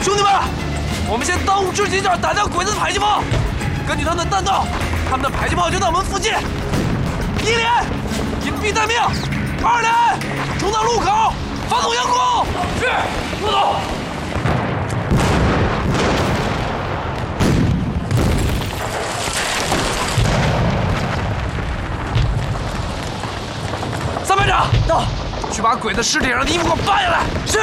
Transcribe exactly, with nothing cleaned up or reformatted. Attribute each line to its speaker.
Speaker 1: 兄弟们，我们先当务之急就是打掉鬼子的迫击炮。根据他们的弹道，他们的迫击炮就在我们附近。一连隐蔽待命，二连冲到路口发动佯攻。是，副总。三班长到，去把鬼子尸体上的衣服给我扒下来。是。